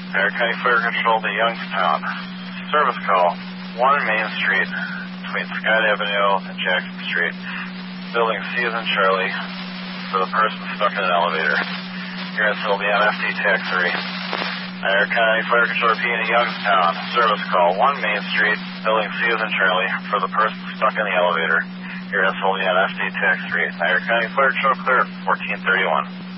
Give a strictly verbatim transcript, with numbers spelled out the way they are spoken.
Fire County Fire Control to Youngstown. Service call, one Main Street, between Scott Avenue and Jackson Street. Building C as in Charlie, for the person stuck in an elevator. Here in Sylvia on F D Tax three. Fire County Fire Control repeating to Youngstown. Service call, one Main Street, building C as in Charlie, for the person stuck in the elevator. Here in Sylvia on F D Tax three. Fire County Fire Control clear, fourteen thirty-one.